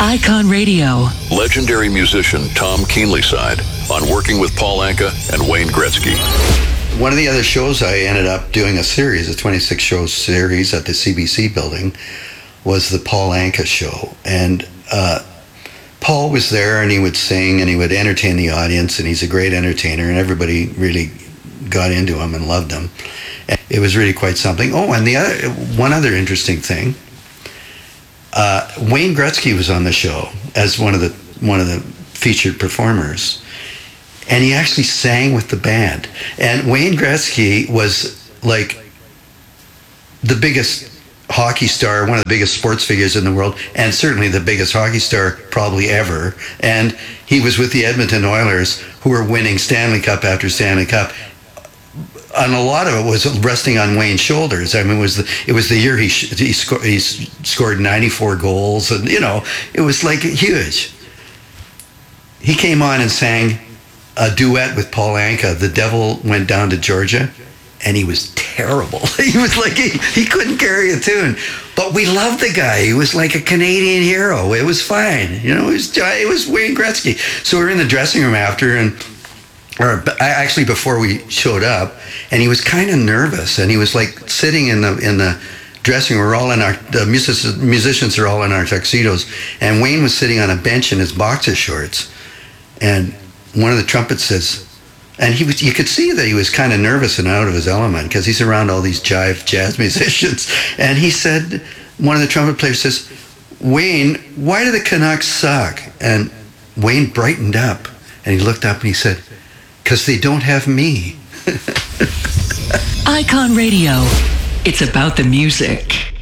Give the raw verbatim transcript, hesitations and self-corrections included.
Icon Radio. Legendary musician Tom Keenlyside on Working with Paul Anka and Wayne Gretzky. One of the other shows I ended up doing a series, a twenty-six show series at the C B C building, was the Paul Anka show. And uh, Paul was there, and he would sing and he would entertain the audience, and he's a great entertainer, and everybody really got into him and loved him. And it was really quite something. Oh, and the other, one other interesting thing, uh, Wayne Gretzky was on the show as one of the one of the featured performers. And he actually sang with the band. And Wayne Gretzky was like the biggest hockey star, one of the biggest sports figures in the world, and certainly the biggest hockey star probably ever. And he was with the Edmonton Oilers, who were winning Stanley Cup after Stanley Cup. And a lot of it was resting on Wayne's shoulders. I mean, it was the, it was the year he he, sco- he scored ninety-four goals, and you know, it was like huge. He came on and sang a duet with Paul Anka, The Devil Went Down to Georgia, and he was terrible. He was like, he, he couldn't carry a tune. But we loved the guy. He was like a Canadian hero. It was fine. You know, it was, it was Wayne Gretzky. So we were in the dressing room after, and or actually before we showed up, and he was kind of nervous, and he was like sitting in the in the dressing room. We're all in our, the musicians, musicians are all in our tuxedos, and Wayne was sitting on a bench in his boxer shorts, and one of the trumpets says, and he was, you could see that he was kind of nervous and out of his element because he's around all these jive jazz musicians. And he said, one of the trumpet players says, Wayne, why do the Canucks suck? And Wayne brightened up and he looked up and he said, because they don't have me. Icon Radio. It's about the music.